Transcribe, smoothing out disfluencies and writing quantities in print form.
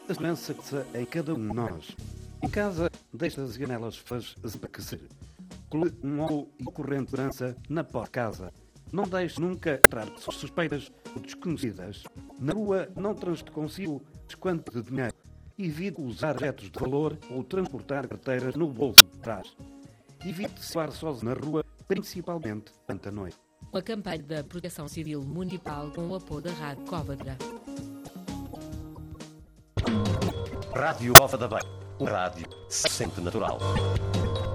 a segurança em cada um de nós. Em casa, deixe as janelas fechadas para aquecer. Cole um óleo e corrente de segurança na porta de casa. Não deixe nunca entrar pessoas suspeitas ou desconhecidas. Na rua, não transporte consigo desquanto de dinheiro. Evite usar objetos de valor ou transportar carteiras no bolso de trás. Evite circular sozinho na rua, principalmente durante a noite. Uma campanha da Proteção Civil Municipal com o apoio da Rádio Cóvadra. Rádio Cova da Beira. Rádio sempre natural.